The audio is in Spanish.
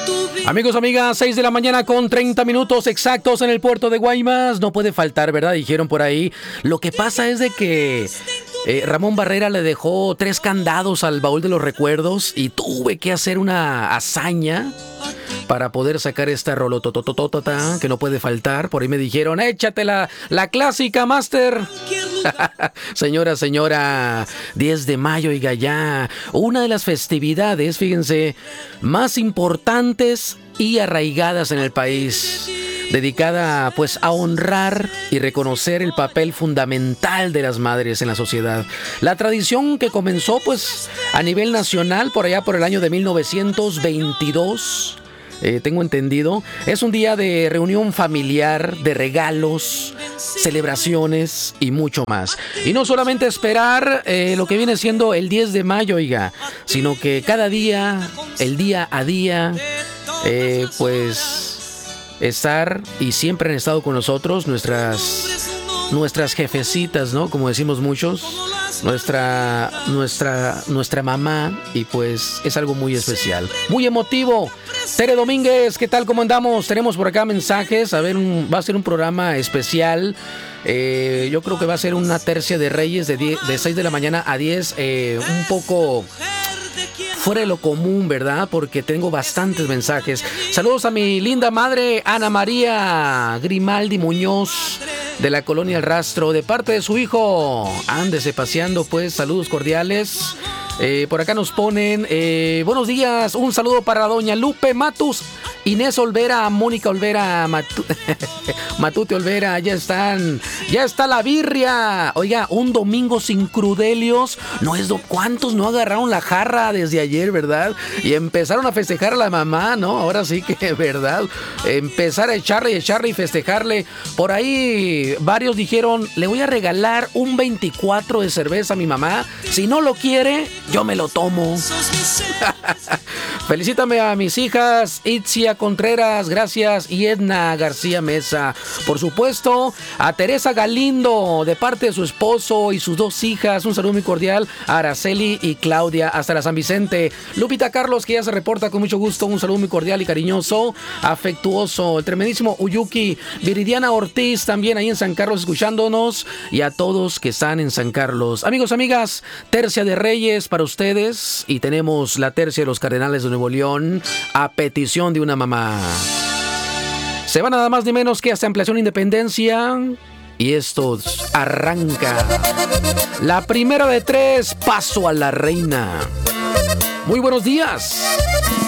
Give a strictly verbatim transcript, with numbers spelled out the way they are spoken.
Amigos, amigas, seis de la mañana con treinta minutos exactos en el puerto de Guaymas. No puede faltar, ¿verdad? Dijeron por ahí. Lo que pasa es de que eh, Ramón Barrera le dejó tres candados al baúl de los recuerdos y tuve que hacer una hazaña para poder sacar esta rolototototota que no puede faltar. Por ahí me dijeron, échate la, la clásica, Master. Señora, señora, diez de mayo, oiga ya, una de las festividades, fíjense, más importantes y arraigadas en el país, dedicada pues a honrar y reconocer el papel fundamental de las madres en la sociedad. La tradición que comenzó pues a nivel nacional por allá por el año de mil novecientos veintidós. Eh, tengo entendido, es un día de reunión familiar, de regalos, celebraciones y mucho más. Y no solamente esperar eh, lo que viene siendo el diez de mayo, oiga, sino que cada día, el día a día, eh, pues estar y siempre han estado con nosotros nuestras, nuestras jefecitas, ¿no? Como decimos muchos. Nuestra, nuestra, nuestra mamá, y pues es algo muy especial, muy emotivo. Tere Domínguez, ¿qué tal? ¿Cómo andamos? Tenemos por acá mensajes. A ver, un, va a ser un programa especial. Eh, yo creo que va a ser una tercia de Reyes de, diez, de seis de la mañana a diez. Eh, un poco fuera de lo común, ¿verdad? Porque tengo bastantes mensajes. Saludos a mi linda madre, Ana María Grimaldi Muñoz, de la colonia El Rastro, de parte de su hijo. Ándese paseando, pues, saludos cordiales. Eh, por acá nos ponen, eh, buenos días, un saludo para doña Lupe Matus, Inés Olvera, Mónica Olvera, Matu Matute Olvera, ya están, ya está la birria. Oiga, un domingo sin crudelios, no es do ¿cuántos no agarraron la jarra desde ayer, verdad? Y empezaron a festejar a la mamá, ¿no? Ahora sí que, ¿verdad? Empezar a echarle y echarle y festejarle. Por ahí varios dijeron, le voy a regalar un veinticuatro de cerveza a mi mamá, si no lo quiere, yo me lo tomo. Felicítame a mis hijas Itzia Contreras, gracias, y Edna García Mesa. Por supuesto, a Teresa Galindo, de parte de su esposo y sus dos hijas. Un saludo muy cordial a Araceli y Claudia, hasta la San Vicente. Lupita Carlos, que ya se reporta con mucho gusto. Un saludo muy cordial y cariñoso, afectuoso. El tremendísimo Uyuki. Viridiana Ortiz, también ahí en San Carlos, escuchándonos. Y a todos que están en San Carlos. Amigos, amigas, tercia de Reyes para ustedes. Y tenemos la tercia de los Cardenales de Nuevo León, a petición de una mamá. Se va nada más ni menos que hasta Ampliación Independencia. Y esto arranca. La primera de tres, Paso a la Reina. Muy buenos días.